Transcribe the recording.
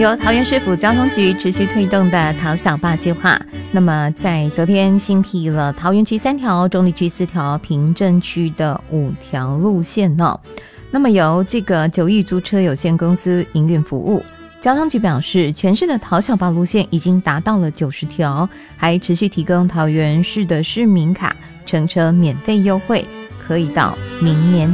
由桃园市府交通局持续推动的桃小霸计划，那么在昨天新辟了桃园区3条、中坜区4条、平镇区的5条路线哦。那么由这个九亿租车有限公司营运服务。交通局表示，全市的桃小霸路线已经达到了90条，还持续提供桃园市的市民卡乘车免费优惠，可以到明年